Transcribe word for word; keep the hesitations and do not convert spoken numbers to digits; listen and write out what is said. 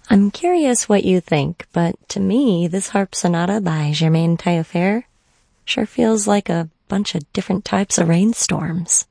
I'm curious what you think, but to me, this harp sonata by Germaine Taillefer sure feels like a bunch of different types of rainstorms.